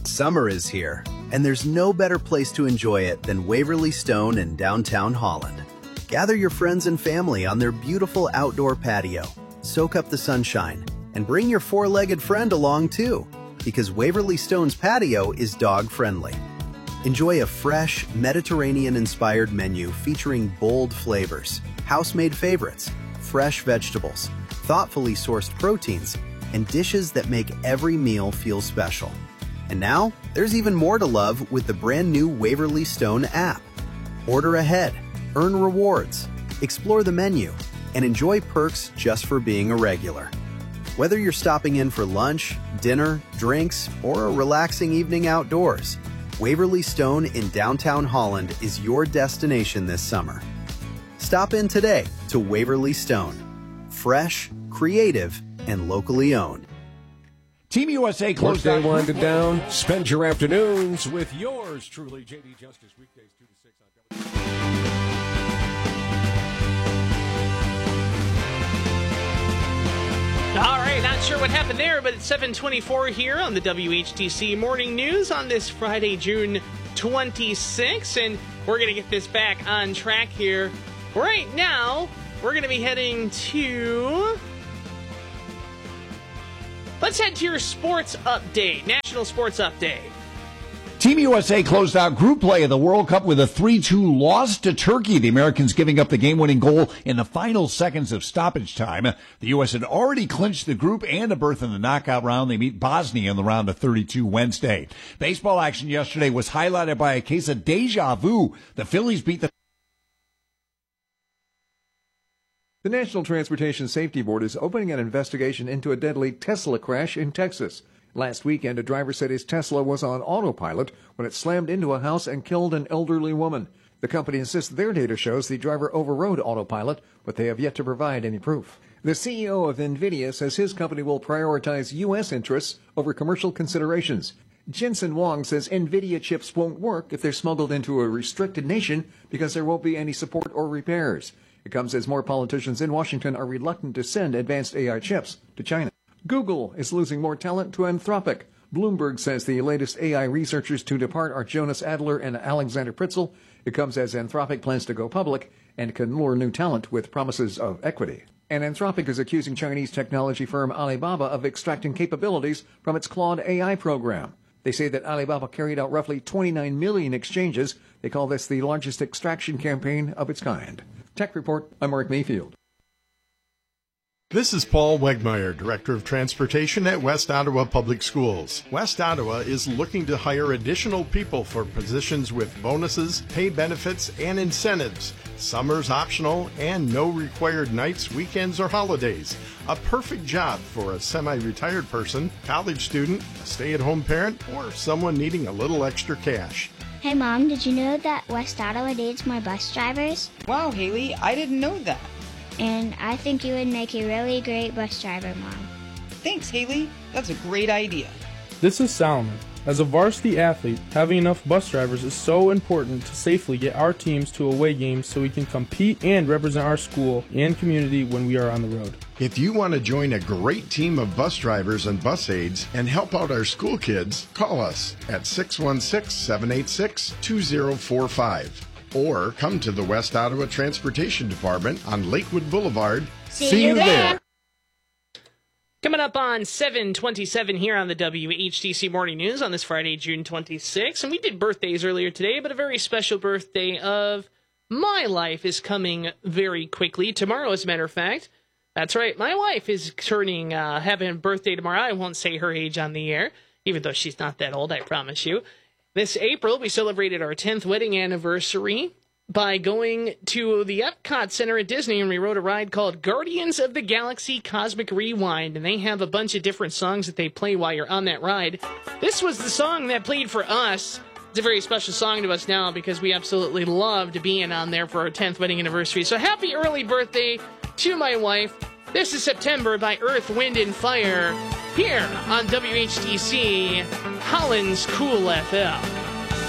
Summer is here, and there's no better place to enjoy it than Waverly Stone in downtown Holland. Gather your friends and family on their beautiful outdoor patio, soak up the sunshine, and bring your four-legged friend along too, because Waverly Stone's patio is dog-friendly. Enjoy a fresh, Mediterranean-inspired menu featuring bold flavors, house-made favorites, fresh vegetables, thoughtfully sourced proteins, and dishes that make every meal feel special. And now, there's even more to love with the brand new Waverly Stone app. Order ahead, earn rewards, explore the menu, and enjoy perks just for being a regular. Whether you're stopping in for lunch, dinner, drinks, or a relaxing evening outdoors, Waverly Stone in downtown Holland is your destination this summer. Stop in today to Waverly Stone. Fresh, creative, and locally owned. Team USA closed day winding down. Spend your afternoons with yours truly, JD Justice, weekdays 2 to 6 on All right, not sure what happened there, but it's 7:24 here on the WHTC Morning News on this Friday, June 26th, and we're going to get this back on track here. Right now, we're going to be heading to... Let's head to your sports update, National Sports Update. Team USA closed out group play of the World Cup with a 3-2 loss to Turkey. The Americans giving up the game-winning goal in the final seconds of stoppage time. The U.S. had already clinched the group and a berth in the knockout round. They meet Bosnia in the round of 32 Wednesday. Baseball action yesterday was highlighted by a case of deja vu. The Phillies beat the... The National Transportation Safety Board is opening an investigation into a deadly Tesla crash in Texas. Last weekend, a driver said his Tesla was on autopilot when it slammed into a house and killed an elderly woman. The company insists their data shows the driver overrode autopilot, but they have yet to provide any proof. The CEO of NVIDIA says his company will prioritize U.S. interests over commercial considerations. Jensen Huang says NVIDIA chips won't work if they're smuggled into a restricted nation because there won't be any support or repairs. It comes as more politicians in Washington are reluctant to send advanced AI chips to China. Google is losing more talent to Anthropic. Bloomberg says the latest AI researchers to depart are Jonas Adler and Alexander Pritzel. It comes as Anthropic plans to go public and can lure new talent with promises of equity. And Anthropic is accusing Chinese technology firm Alibaba of extracting capabilities from its Claude AI program. They say that Alibaba carried out roughly 29 million exchanges. They call this the largest extraction campaign of its kind. Tech Report, I'm Mark Mayfield. This is Paul Wegmeyer, Director of Transportation at West Ottawa Public Schools. West Ottawa is looking to hire additional people for positions with bonuses, pay benefits, and incentives. Summer's optional and no required nights, weekends, or holidays. A perfect job for a semi-retired person, college student, a stay-at-home parent, or someone needing a little extra cash. Hey Mom, did you know that West Ottawa needs more bus drivers? Wow, Haley, I didn't know that. And I think you would make a really great bus driver, Mom. Thanks, Haley. That's a great idea. This is Salman. As a varsity athlete, having enough bus drivers is so important to safely get our teams to away games so we can compete and represent our school and community when we are on the road. If you want to join a great team of bus drivers and bus aides and help out our school kids, call us at 616-786-2045 or come to the West Ottawa Transportation Department on Lakewood Boulevard. See you there. Coming up on 7:27 here on the WHTC Morning News on this Friday, June 26th. And we did birthdays earlier today, but a very special birthday of my life is coming very quickly. Tomorrow, as a matter of fact. That's right. My wife is having a birthday tomorrow. I won't say her age on the air, even though she's not that old, I promise you. This April, we celebrated our 10th wedding anniversary by going to the Epcot Center at Disney, and we rode a ride called Guardians of the Galaxy Cosmic Rewind, and they have a bunch of different songs that they play while you're on that ride. This was the song that played for us. It's a very special song to us now because we absolutely loved being on there for our 10th wedding anniversary. So happy early birthday to my wife. This is September by Earth, Wind, and Fire here on WHTC Holland's Cool FM.